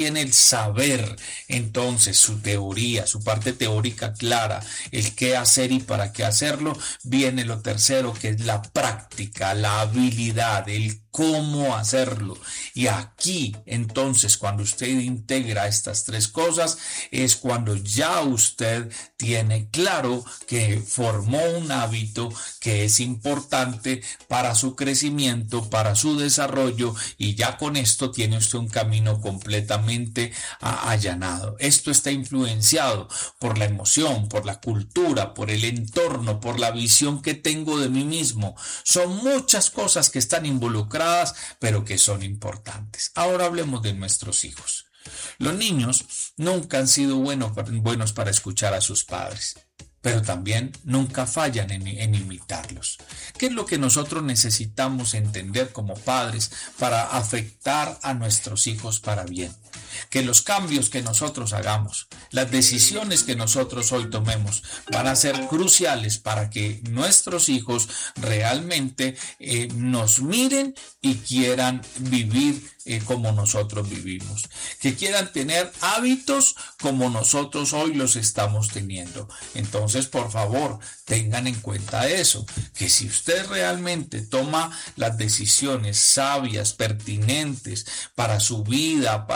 tiene el saber, entonces su teoría, su parte teórica clara, el qué hacer y para qué hacerlo, viene lo tercero, que es la práctica, la habilidad, el cómo hacerlo. Y aquí, entonces, cuando usted integra estas tres cosas, es cuando ya usted tiene claro que formó un hábito que es importante para su crecimiento, para su desarrollo, y ya con esto tiene usted un camino completamente allanado. Esto está influenciado por la emoción, por la cultura, por el entorno, por la visión que tengo de mí mismo. Son muchas cosas que están involucradas, pero que son importantes. Ahora hablemos de nuestros hijos. Los niños nunca han sido buenos para escuchar a sus padres, pero también nunca fallan en imitarlos. ¿Qué es lo que nosotros necesitamos entender como padres para afectar a nuestros hijos para bien? Que los cambios que nosotros hagamos, las decisiones que nosotros hoy tomemos, van a ser cruciales para que nuestros hijos realmente nos miren y quieran vivir como nosotros vivimos, que quieran tener hábitos como nosotros hoy los estamos teniendo. Entonces, por favor, tengan en cuenta eso, que si usted realmente toma las decisiones sabias, pertinentes para su vida,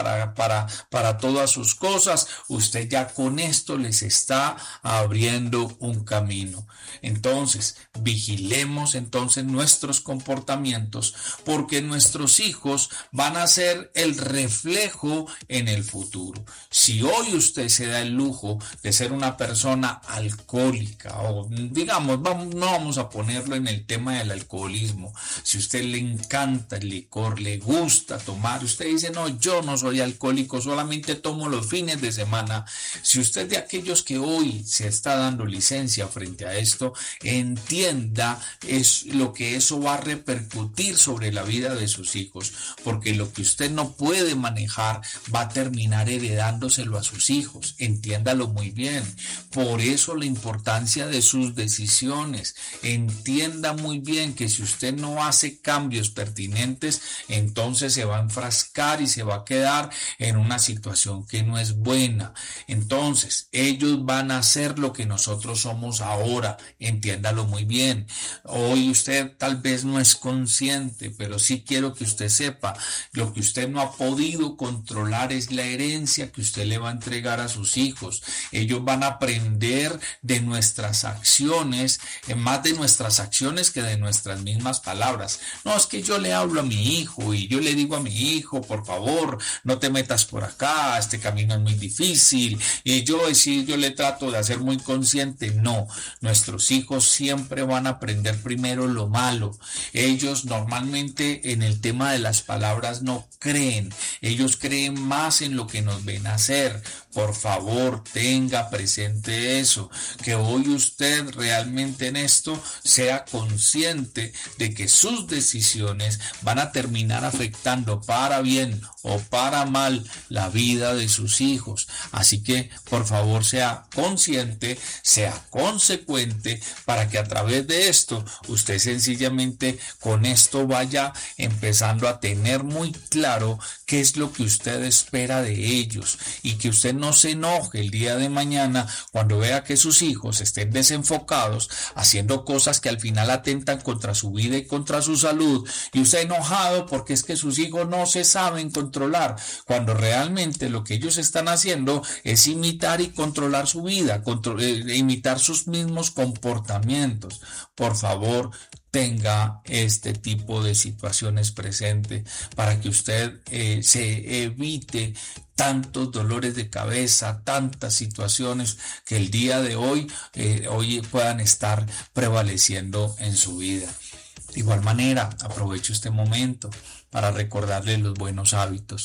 para todas sus cosas, usted ya con esto les está abriendo un camino. Entonces, vigilemos entonces nuestros comportamientos, porque nuestros hijos van a ser el reflejo en el futuro. Si hoy usted se da el lujo de ser una persona alcohólica, o digamos, no vamos a ponerlo en el tema del alcoholismo, si a usted le encanta el licor, le gusta tomar, usted dice, no, yo no soy alcohólico, solamente tomo los fines de semana. Si usted de aquellos que hoy se está dando licencia frente a esto, entienda es lo que eso va a repercutir sobre la vida de sus hijos, porque lo que usted no puede manejar va a terminar heredándoselo a sus hijos. Entiéndalo muy bien. Por eso la importancia de sus decisiones. Entienda muy bien que si usted no hace cambios pertinentes, entonces se va a enfrascar y se va a quedar en una situación que no es buena. Entonces, ellos van a hacer lo que nosotros somos ahora. Entiéndalo muy bien. Hoy usted tal vez no es consciente, pero sí quiero que usted sepa, lo que usted no ha podido controlar es la herencia que usted le va a entregar a sus hijos. Ellos van a aprender de nuestras acciones, más de nuestras acciones que de nuestras mismas palabras. No, es que yo le hablo a mi hijo y yo le digo a mi hijo, por favor, no te metas por acá, este camino es muy difícil, y yo le trato de hacer muy consciente. No, nuestros hijos siempre van a aprender primero lo malo. Ellos normalmente en el tema de las palabras no creen, ellos creen más en lo que nos ven hacer. Por favor, tenga presente eso, que hoy usted realmente en esto sea consciente de que sus decisiones van a terminar afectando para bien o para mal la vida de sus hijos. Así que, por favor, sea consciente, sea consecuente, para que a través de esto usted sencillamente con esto vaya empezando a tener muy claro qué es lo que usted espera de ellos, y que usted no se enoje el día de mañana cuando vea que sus hijos estén desenfocados haciendo cosas que al final atentan contra su vida y contra su salud, y usted enojado porque es que sus hijos no se saben controlar, cuando realmente lo que ellos están haciendo es imitar y controlar su vida, imitar sus mismos comportamientos. Por favor, tenga este tipo de situaciones presentes para que usted se evite tantos dolores de cabeza, tantas situaciones que el día de hoy puedan estar prevaleciendo en su vida. De igual manera, aprovecho este momento para recordarle los buenos hábitos.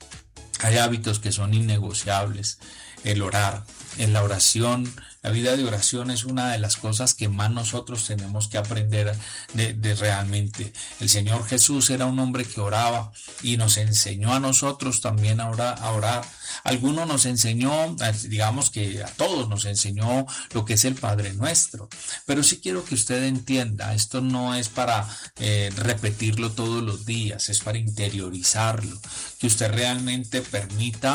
Hay hábitos que son innegociables. El orar, en la oración, la vida de oración es una de las cosas que más nosotros tenemos que aprender de realmente. El Señor Jesús era un hombre que oraba y nos enseñó a nosotros también a orar. Algunos nos enseñó, digamos que a todos nos enseñó lo que es el Padre Nuestro. Pero sí quiero que usted entienda, esto no es para repetirlo todos los días, es para interiorizarlo, que usted realmente permita